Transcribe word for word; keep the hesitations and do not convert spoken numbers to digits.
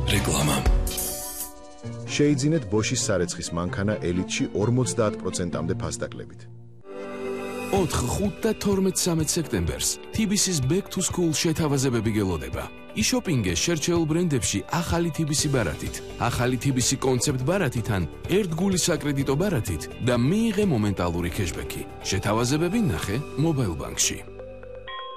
რეკლამა. შეიძინეთ ბოშის სარეცხის მანქანა ელიტში ორმოცდაათ პროცენტამდე ფასდაკლებით. ოთხ, ხუთ და თორმეტ სამეც სექტემბერს თი ბი სის Back to School შეთავაზებები გელოდება. იშოპინგე შერჩეულ ბრენდებში ახალი თი ბი სი ბარათით, ახალი თი ბი სი კონცეპტ ბარათიდან, ერთგული საკრედიტო ბარათით და მიიღე მომენტალური ქეშბექი. შეთავაზებები ნახე მობაილ ბანკში.